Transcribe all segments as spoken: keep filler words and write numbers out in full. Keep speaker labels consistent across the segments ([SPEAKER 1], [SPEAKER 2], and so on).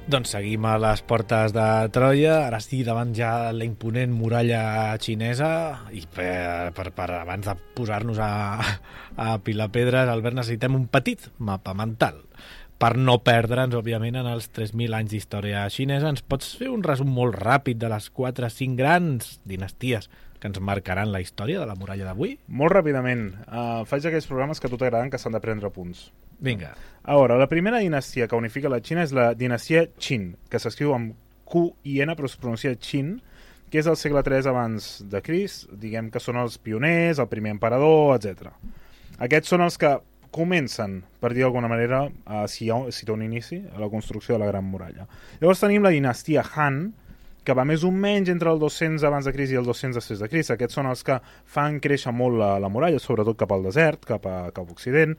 [SPEAKER 1] Doncs seguim a les portes de Troia, ara sí davant ja la imponent muralla xinesa i per, per, per abans de posar-nos a, a pilar pedres, Albert, necessitem un petit mapa mental per no perdre'ns, òbviament, en els tres mil anys d'història xinesa. Ens pots fer un resum molt ràpid de les quatre o cinc grans dinasties que ens marcaran la història de la muralla d'avui?
[SPEAKER 2] Molt ràpidament. Uh, faig aquells programes que a tu t'agraden que s'han de prendre punts.
[SPEAKER 1] Vinga.
[SPEAKER 2] A veure, la primera dinastia que unifica la Xina és la dinastia Qin, que s'escriu amb Q i N, però es pronuncia Qin, que és del segle tres abans de Crist, diguem que són els pioners, el primer emperador, etcètera. Aquests són els que comencen, per dir d'alguna manera, a, si, hi ha, si té un inici, a la construcció de la Gran Muralla. Llavors tenim la dinastia Han, que va més o menys entre el dos-cents abans de Crist i el dos-cents després de Crist. Aquests són els que fan créixer molt la, la muralla, sobretot cap al desert, cap a, cap a Occident.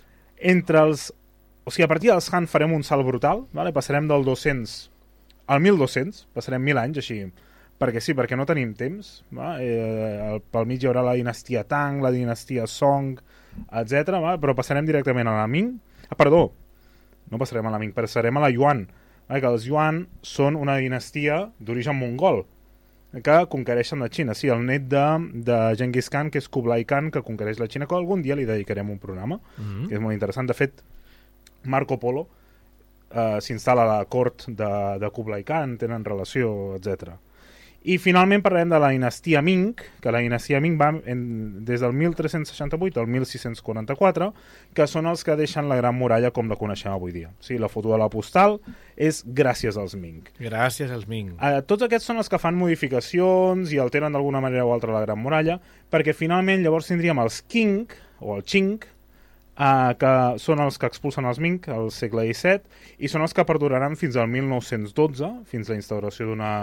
[SPEAKER 2] Entre els... O sigui, a partir dels Han farem un salt brutal, vale? Passarem del dos-cents al mil dos-cents, passarem mil anys, així, perquè sí, perquè no tenim temps. Va? Eh, pel mig hi haurà la dinastia Tang, la dinastia Song, etcètera. Va? Però passarem directament a la Ming. Ah, perdó, no passarem a la Ming, passarem a la Yuan. Va? Que els Yuan són una dinastia d'origen mongol, que conquereixen la Xina. Sí, el net de, de Genghis Khan, que és Kublai Khan, que conquereix la Xina, que algun dia li dedicarem un programa, mm-hmm. que és molt interessant. De fet, Marco Polo eh, s'instal·la a la cort de, de Kublai Khan, tenen relació, etcètera. I finalment parlarem de la dinastia Ming, que la dinastia Ming va en, des del mil tres-cents seixanta-vuit al mil sis-cents quaranta-quatre, que són els que deixen la Gran Muralla com la coneixem avui dia. Sí, la foto de la postal és gràcies als Ming.
[SPEAKER 1] Gràcies als Ming.
[SPEAKER 2] Eh, tots aquests són els que fan modificacions i alteren d'alguna manera o altra la Gran Muralla, perquè finalment llavors tindríem els Qing, o el Qing, eh, que són els que expulsen els Ming al segle disset, i són els que perduraran fins al mil nou-cents dotze, fins a la instauració d'una...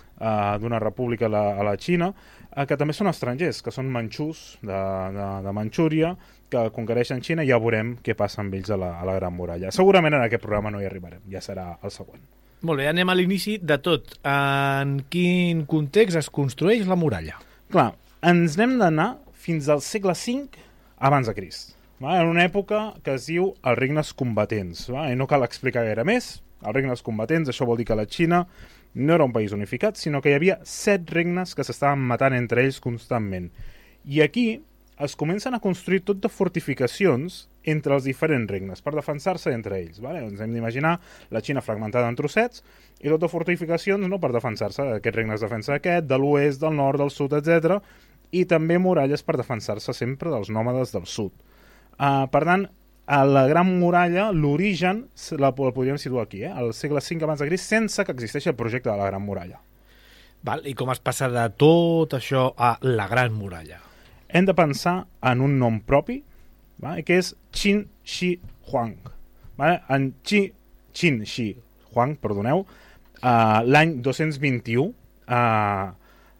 [SPEAKER 2] Uh, d'una república a la, a la Xina, uh, que també són estrangers, que són manxús de, de, de Manxúria, que conquereixen Xina, i ja veurem què passa amb ells a la, a la Gran Muralla. Segurament en aquest programa no hi arribarem, ja serà el següent.
[SPEAKER 1] Molt bé, anem a l'inici de tot. En quin context es construeix la muralla?
[SPEAKER 2] Clar, ens n'hem d'anar fins al segle cinc abans de Crist, va? En una època que es diu els regnes combatents, va? I no cal explicar gaire més. Els regnes combatents, això vol dir que la Xina no era un país unificat, sinó que hi havia set regnes que s'estaven matant entre ells constantment. I aquí es comencen a construir tot de fortificacions entre els diferents regnes, per defensar-se entre ells. Vale? Ens hem d'imaginar la Xina fragmentada en trossets, i tot de fortificacions no per defensar-se. Aquest regne es defensa d'aquest, de l'oest, del nord, del sud, etcètera. I també muralles per defensar-se sempre dels nòmades del sud. Uh, per tant, a la Gran Muralla, l'origen la, la podríem situar aquí, eh? Al segle cinc abans de Crist, sense que existeixi el projecte de la Gran Muralla.
[SPEAKER 1] Val, i com es passa de tot això a la Gran Muralla?
[SPEAKER 2] Hem de pensar en un nom propi, va? Que és Qin Shi Huang. Va? En Qi, Qin Shi Huang, perdoneu, uh, l'any dos-cents vint-i-u uh,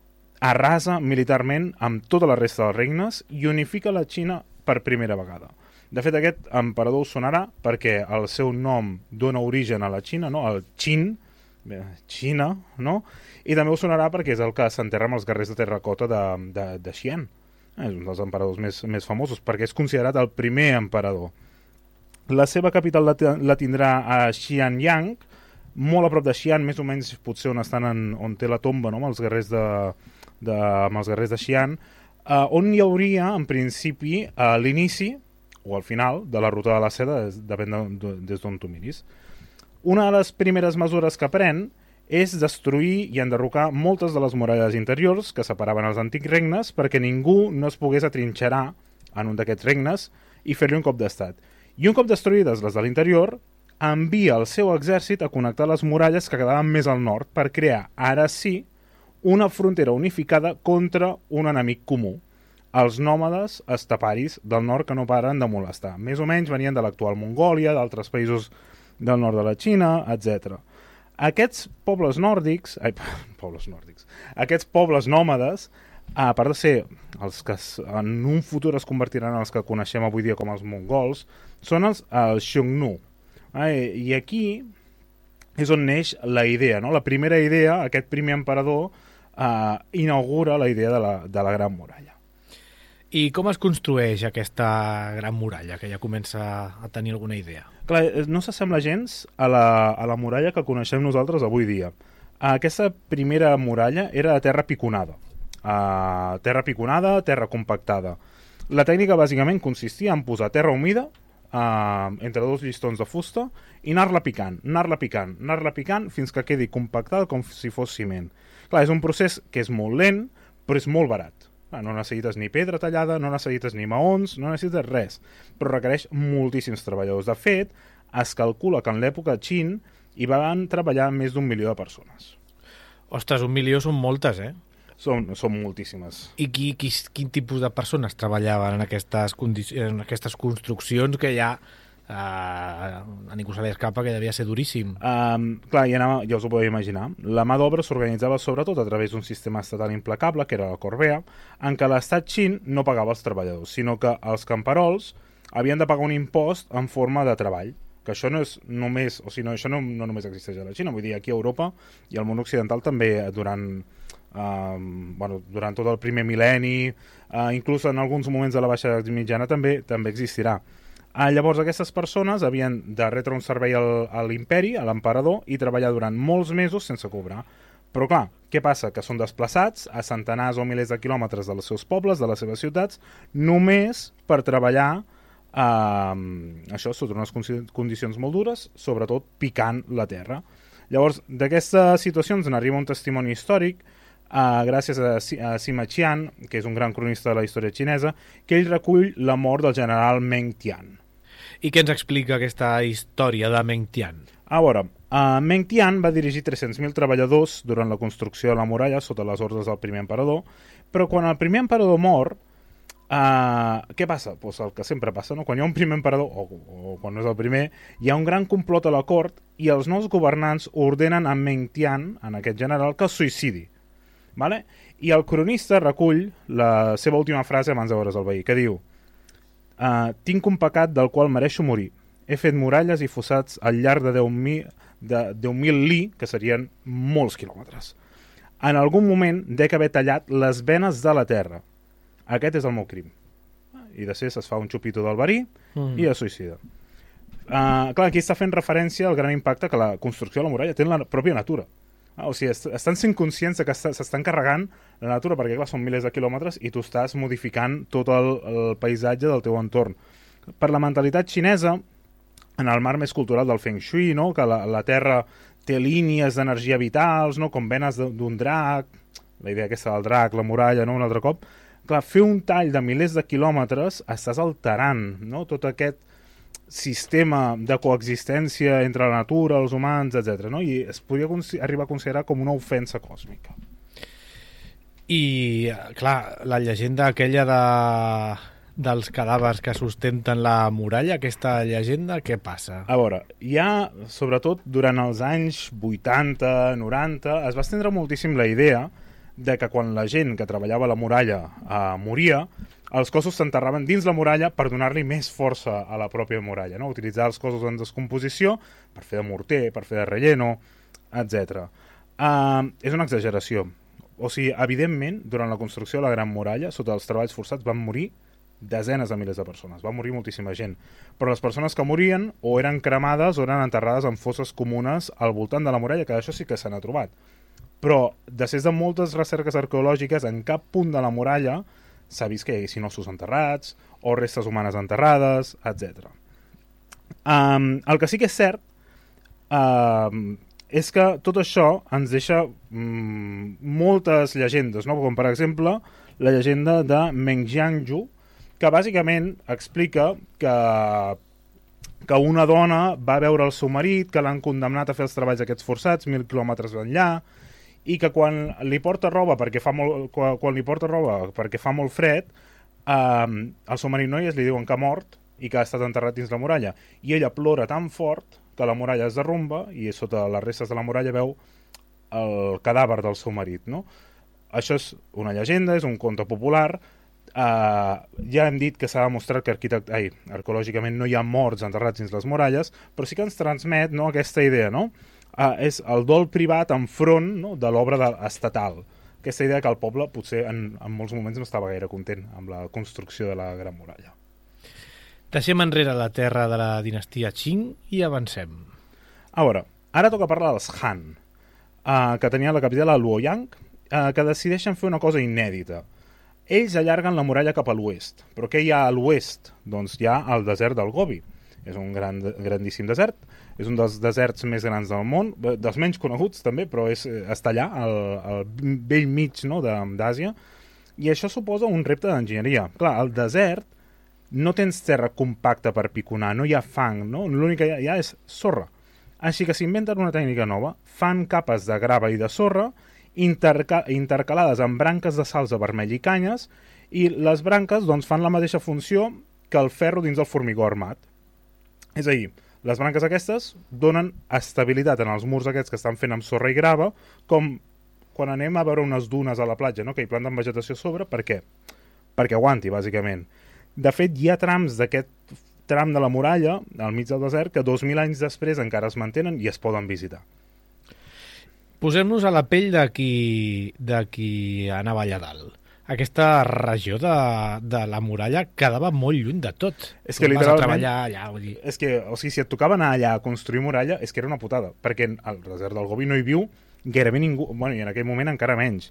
[SPEAKER 2] arrasa militarment amb tota la resta dels regnes i unifica la Xina per primera vegada. De fet, aquest emperador sonarà perquè el seu nom dona origen a la Xina, no? El Qin, Xina, no? I també us sonarà perquè és el que s'enterra amb els guerrers de terracota de, de, de Xi'an. És un dels emperadors més, més famosos, perquè és considerat el primer emperador. La seva capital la, la tindrà a Xianyang, molt a prop de Xi'an, més o menys potser on estan en, on té la tomba, no? amb els guerrers de, de, amb els guerrers de Xi'an, uh, on hi hauria, en principi, a uh, l'inici, o al final, de la ruta de la seda, depèn de, de, des d'on tu miris. Una de les primeres mesures que pren és destruir i enderrocar moltes de les muralles interiors que separaven els antics regnes perquè ningú no es pogués atrinxerar en un d'aquests regnes i fer-li un cop d'estat. I un cop destruïdes les de l'interior, envia el seu exèrcit a connectar les muralles que quedaven més al nord per crear, ara sí, una frontera unificada contra un enemic comú, els nòmades esteparis del nord que no paren de molestar. Més o menys venien de l'actual Mongòlia, d'altres països del nord de la Xina, etcètera. Aquests pobles nòrdics, ai, pobles nòrdics, aquests pobles nòmades, a part de ser els que en un futur es convertiran en els que coneixem avui dia com els mongols, són els, els Xiongnu. I aquí és on neix la idea, no? La primera idea, aquest primer emperador, eh, inaugura la idea de la, de la Gran Muralla.
[SPEAKER 1] I com es construeix aquesta gran muralla, que ja comença a tenir alguna idea?
[SPEAKER 2] Clar, no s'assembla gens a la, a la muralla que coneixem nosaltres avui dia. Aquesta primera muralla era de terra piconada. Uh, terra piconada, terra compactada. La tècnica bàsicament consistia en posar terra humida uh, entre dos llistons de fusta i anar-la picant, anar-la picant, anar-la picant fins que quedi compactada com si fos ciment. Clar, és un procés que és molt lent, però és molt barat. No necessites ni pedra tallada, no necessites ni maons, no necessites res, però requereix moltíssims treballadors. De fet, es calcula que en l'època Qin hi van treballar més d'un milió de persones.
[SPEAKER 1] Ostres, un milió són moltes, eh?
[SPEAKER 2] Són, són moltíssimes.
[SPEAKER 1] I qui, qui, quin tipus de persones treballaven en aquestes, en aquestes construccions que ja uh, a ningú se li escapa que devia ser duríssim?
[SPEAKER 2] Um, clar, ja, anava, ja us ho podeu imaginar. La mà d'obra s'organitzava sobretot a través d'un sistema estatal implacable, que era la Corvea, en què l'estat xin no pagava els treballadors, sinó que els camperols havien de pagar un impost en forma de treball, que això no és només, o sigui, no, això no, no només existeix a la Xina, vull dir, aquí a Europa i al món occidental també durant, uh, bueno, durant tot el primer mil·lenni, uh, inclús en alguns moments de la baixa edat mitjana també també existirà. Uh, llavors aquestes persones havien de retre un servei al, a l'imperi, a l'emperador, i treballar durant molts mesos sense cobrar. Però clar, què passa? Que són desplaçats a centenars o milers de quilòmetres dels seus pobles, de les seves ciutats, només per treballar Uh, això sota unes condicions molt dures, sobretot picant la terra. Llavors, d'aquesta situació ens n'arriba un testimoni històric uh, gràcies a, a Sima Qian, que és un gran cronista de la història xinesa, que ell recull la mort del general Meng Tian.
[SPEAKER 1] I què ens explica aquesta història de Meng Tian?
[SPEAKER 2] A veure, uh, Meng Tian va dirigir tres-cents mil treballadors durant la construcció de la muralla sota les ordres del primer emperador, però quan el primer emperador mor, Uh, què passa? Pues el que sempre passa, no? Quan hi ha un primer emperador, o, o quan no és el primer, hi ha un gran complot a la cort i els nous governants ordenen a Meng Tian, en aquest general, que es suïcidi. Vale? I el cronista recull la seva última frase abans de veure's el veí, que diu uh, tinc un pecat del qual mereixo morir. He fet muralles i fossats al llarg de deu mil li, que serien molts quilòmetres. En algun moment dec haver tallat les venes de la terra. Aquest és el meu crim. I de ser es fa un xupito del verí mm. i es suïcida. Uh, clar, aquí està fent referència al gran impacte que la construcció de la muralla té en la pròpia natura. Uh, o sigui, est estan sent conscients que s'estan carregant la natura, perquè clar, són milers de quilòmetres i tu estàs modificant tot el, el paisatge del teu entorn. Per la mentalitat xinesa, en el marc més cultural del Feng Shui, no? Que la, la Terra té línies d'energia vitals, no? Com venes d'un drac, la idea aquesta del drac, la muralla, no? Un altre cop. Clar, fer un tall de milers de quilòmetres estàs alterant, no? Tot aquest sistema de coexistència entre la natura, els humans, etcètera. No? I es podria arribar a considerar com una ofensa còsmica.
[SPEAKER 1] I, clar, la llegenda aquella de, dels cadàvers que sustenten la muralla, aquesta llegenda, què passa?
[SPEAKER 2] A veure, ja, sobretot durant els anys vuitanta, noranta, es va estendre moltíssim la idea de que quan la gent que treballava a la muralla eh, moria, els cossos s'enterraven dins la muralla per donar-li més força a la pròpia muralla, no? Utilitzar els cossos en descomposició per fer de morter, per fer de relleno, etcètera. Eh, és una exageració. O sigui, evidentment, durant la construcció de la Gran Muralla, sota els treballs forçats, van morir desenes de milers de persones, va morir moltíssima gent. Però les persones que morien o eren cremades o eren enterrades en fosses comunes al voltant de la muralla, que això sí que se n'ha trobat. Però, després de moltes recerques arqueològiques, en cap punt de la muralla s'ha vist que hi haguessin ossos enterrats o restes humanes enterrades, etcètera. Um, el que sí que és cert um, és que tot això ens deixa um, moltes llegendes, no? Com per exemple la llegenda de Meng Jianzhu, que bàsicament explica que, que una dona va veure el seu marit, que l'han condemnat a fer els treballs aquests forçats mil quilòmetres enllà, i que quan li porta roba perquè fa molt, quan, quan li porta roba perquè fa molt fred, eh, el seu marit noies li diuen que ha mort i que ha estat enterrat dins la muralla. I ella plora tan fort que la muralla es derrumba i sota les restes de la muralla veu el cadàver del seu marit, no? Això és una llegenda, és un conte popular. Eh, ja hem dit que s'ha demostrat que arquitect... Ai, arqueològicament no hi ha morts enterrats dins les muralles, però sí que ens transmet, no, aquesta idea, no? Uh, és el dol privat enfront, no, de l'obra estatal. aquesta idea que el poble potser en, en molts moments no estava gaire content amb la construcció de la Gran Muralla.
[SPEAKER 1] Deixem enrere la terra de la dinastia Qing i avancem.
[SPEAKER 2] A veure, ara toca parlar dels Han, uh, que tenien la capital a Luoyang, uh, que decideixen fer una cosa inèdita. Ells allarguen la muralla cap a l'oest. Però què hi ha a l'oest? Doncs hi ha el desert del Gobi. És un gran, grandíssim desert. És un dels deserts més grans del món, dels menys coneguts també, però és, està allà, al, al vell mig, no, d'Àsia. I això suposa un repte d'enginyeria. Clar, al desert no tens terra compacta per piconar, no hi ha fang, no? L'únic que hi ha, hi ha és sorra. Així que s'inventen una tècnica nova, fan capes de grava i de sorra interca intercalades amb branques de salsa vermell i canyes, i les branques doncs, fan la mateixa funció que el ferro dins del formigó armat. És a dir, les branques aquestes donen estabilitat en els murs aquests que estan fent amb sorra i grava, com quan anem a veure unes dunes a la platja, no? Que hi planten vegetació a sobre. Per què? Perquè aguanti, bàsicament. De fet, hi ha trams d'aquest tram de la muralla, al mig del desert, que dos mil anys després encara es mantenen i es poden visitar.
[SPEAKER 1] Posem-nos a la pell de qui, de qui anava allà dalt. Aquesta regió de, de la muralla quedava molt lluny de tot.
[SPEAKER 2] És que
[SPEAKER 1] tu
[SPEAKER 2] literalment...
[SPEAKER 1] vas a treballar allà, vull dir...
[SPEAKER 2] És que, o sigui, si et tocava anar allà a construir muralla, és que era una putada, perquè al desert del Gobi no hi viu gairebé ningú, bueno, i en aquell moment encara menys.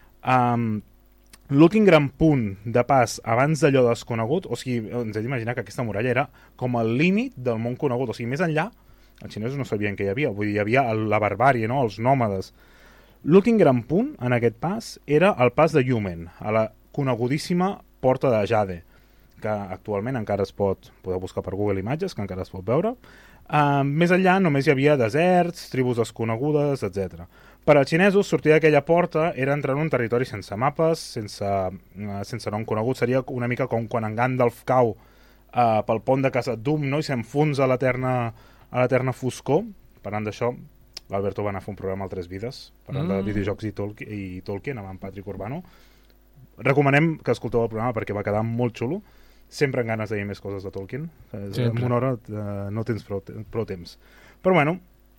[SPEAKER 2] Um, L'últim gran punt de pas abans d'allò desconegut, o sigui, ens hem d'imaginar que aquesta muralla era com el límit del món conegut, o sigui, més enllà, els xinesos no sabien què hi havia, vull dir, hi havia la barbàrie, no?, els nòmades. L'últim gran punt en aquest pas era el pas de Yumen, a la conegudíssima Porta de Jade, que actualment encara es pot, podeu buscar per Google Imatges, que encara es pot veure. Uh, més enllà només hi havia deserts, tribus desconegudes, etcètera. Per als xinesos, sortir d'aquella porta era entrar en un territori sense mapes, sense, uh, sense nom conegut. Seria una mica com quan en Gandalf cau uh, pel pont de Khazad-dûm, no?, i s'enfonsa a l'eterna a l'eterna foscor. Parlant d'això, l'Alberto va anar a fer un programa al Tres Vides, parlant mm. de videojocs i, Tolkien, i Tolkien, amb en Patrick Urbano. Recomanem que escolteu el programa perquè va quedar molt xulo. Sempre amb ganes de dir més coses de Tolkien. Sempre. En una hora uh, no tens prou, prou temps. Però bueno,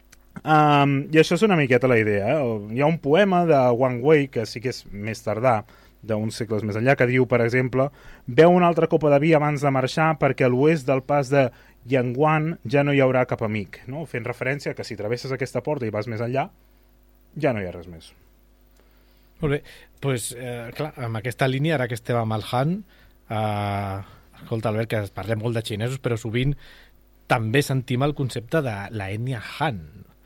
[SPEAKER 2] um, i això és una miqueta la idea. Eh? Hi ha un poema de Wang Wei, que sí que és més tardà, d'uns segles més enllà, que diu, per exemple, veu una altra copa de vi abans de marxar perquè a l'oest del pas de Yangwan ja no hi haurà cap amic, no? Fent referència que si travesses aquesta porta i vas més enllà, ja no hi ha res més.
[SPEAKER 1] Molt bé, doncs, eh, clar, amb aquesta línia, ara que estem amb el Han, eh, escolta, Albert, que parlem molt de xinesos, però sovint també sentim el concepte de l'ètnia Han.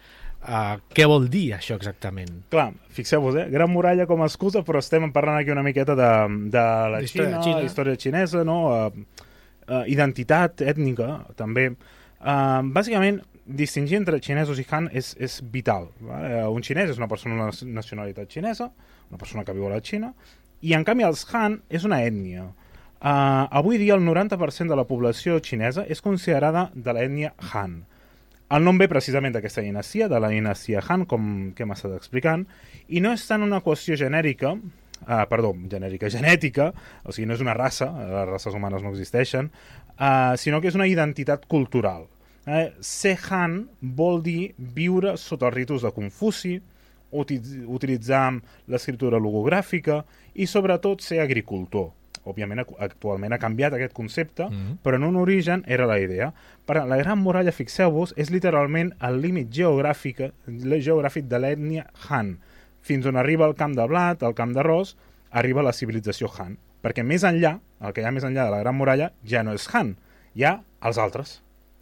[SPEAKER 1] Uh, què vol dir això exactament?
[SPEAKER 2] Clar, fixeu-vos, eh? Gran muralla com a excusa, però estem parlant aquí una miqueta de, de la Xina, Xina, història xinesa, no? Uh, uh, identitat ètnica, també. Uh, bàsicament, distingir entre xinesos i Han és, és vital. Uh, un xinès és una persona de nacionalitat xinesa, una persona que viu a la Xina, i en canvi els Han és una ètnia. Uh, avui dia el noranta per cent de la població xinesa és considerada de l'ètnia Han. El nom ve precisament d'aquesta dinastia, de la dinastia Han, com que hem estat explicant, i no és tant una qüestió genèrica, uh, perdó, genèrica, genètica, o sigui, no és una raça, les races humanes no existeixen, uh, sinó que és una identitat cultural. Uh, ser Han vol dir viure sota els ritus de Confuci, uti utilitzar l'escriptura logogràfica i, sobretot, ser agricultor. Òbviament, actualment ha canviat aquest concepte, mm-hmm. però en un origen era la idea. Per la Gran Muralla, fixeu-vos, és literalment el límit geogràfic, geogràfic de l'ètnia Han. Fins on arriba el camp de blat, el camp d'arròs, arriba la civilització Han. Perquè més enllà, el que hi ha més enllà de la Gran Muralla, ja no és Han, hi ha els altres.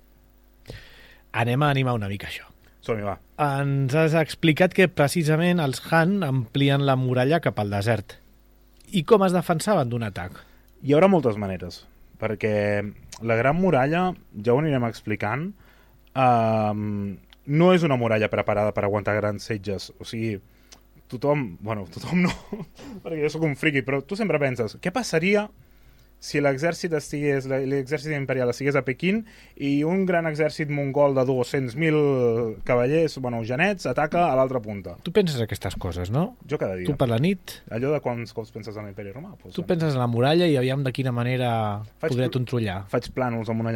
[SPEAKER 1] Anem a animar una mica això.
[SPEAKER 2] Som-hi, va.
[SPEAKER 1] Ens has explicat que precisament els Han amplien la muralla cap al desert. I com es defensaven d'un atac?
[SPEAKER 2] Hi haurà moltes maneres, perquè la Gran Muralla, ja ho anirem explicant, eh, no és una muralla preparada per aguantar grans setges. O sigui, tothom, bueno, tothom no, perquè jo sóc un friqui, però tu sempre penses, què passaria si l'exèrcit estigués, l'exèrcit imperial estigués a Pequín i un gran exèrcit mongol de dos-cents mil cavallers, bueno, genets, ataca a l'altra punta?
[SPEAKER 1] Tu penses aquestes coses, no?
[SPEAKER 2] Jo cada dia.
[SPEAKER 1] Tu per la nit?
[SPEAKER 2] Allò de quants cops penses en l'imperi romà? Pues,
[SPEAKER 1] tu penses en la muralla i aviam de quina manera
[SPEAKER 2] faig,
[SPEAKER 1] podré controlar.
[SPEAKER 2] Faig plànols amb una